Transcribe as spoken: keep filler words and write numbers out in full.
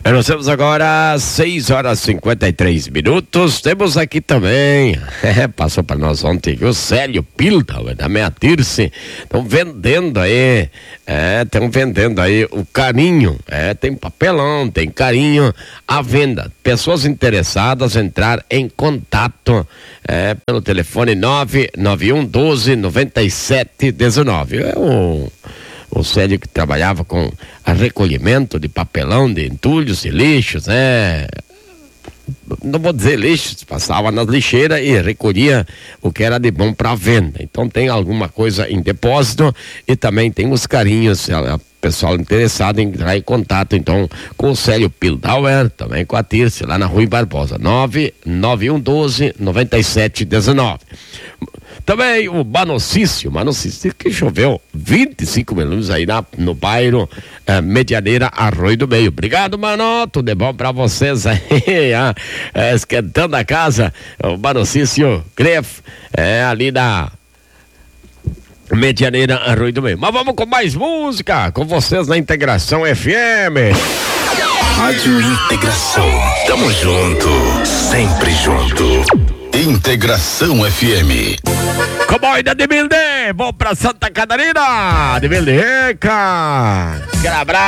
Nós temos agora seis horas e cinquenta e três minutos. Temos aqui também, é, passou para nós ontem, o Célio Pilda, da Meia Tirce. Estão vendendo aí, estão é, vendendo aí o carinho. É, tem papelão, tem carinho à venda. Pessoas interessadas entrar em contato é, pelo telefone nove nove um doze noventa e sete dezenove. É o. O Célio que trabalhava com a recolhimento de papelão, de entulhos e lixos, né? Não vou dizer lixos, passava nas lixeiras e recolhia o que era de bom para venda. Então tem alguma coisa em depósito e também tem os carinhos, o pessoal interessado em entrar em contato então com o Célio Pildauer, também com a Tirce, lá na Rui Barbosa, nove nove um doze noventa e sete dezenove. Também o Manocício, Manocício que choveu vinte e cinco milímetros aí na, no bairro eh, Medianeira, Arroio do Meio. Obrigado, mano, tudo de bom pra vocês aí, ah, eh, esquentando a casa, o Manocício Gref, é, ali na Medianeira, Arroio do Meio. Mas vamos com mais música, com vocês na Integração F M. Rádio Integração, tamo junto, sempre junto. Integração F M. Cowboy da Debilde, vou pra Santa Catarina, Debildeca. Aquele abraço.